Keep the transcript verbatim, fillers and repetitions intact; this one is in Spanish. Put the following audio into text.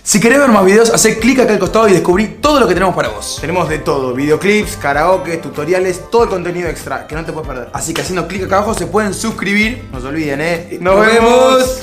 Si querés ver más videos, hacé clic acá al costado y descubrí todo lo que tenemos para vos. Tenemos de todo, videoclips, karaoke, tutoriales, todo el contenido extra que no te puedes perder. Así que haciendo clic acá abajo se pueden suscribir. No se olviden, eh. ¡Nos vemos!